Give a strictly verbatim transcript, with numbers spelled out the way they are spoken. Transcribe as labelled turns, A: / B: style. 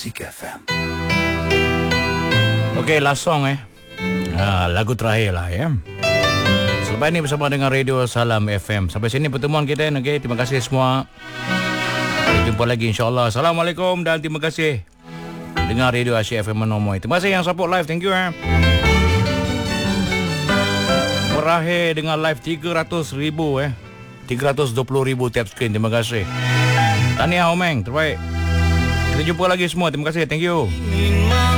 A: Music F M.
B: Okay, last song eh. Ah, lagu terakhir lah ya. Selepas ini bersama dengan Radio Salam F M. Sampai sini pertemuan kita. Okay, terima kasih semua. Kita jumpa lagi insyaAllah. Assalamualaikum dan terima kasih. Dengar Radio Asyik F M Menomoi. Terima kasih yang support live. Thank you eh. Berakhir dengan live tiga ratus ribu eh. tiga ratus dua puluh ribu tap screen. Terima kasih. Tahniah Omeng, terbaik. Kita jumpa lagi semua. Terima kasih. Thank you.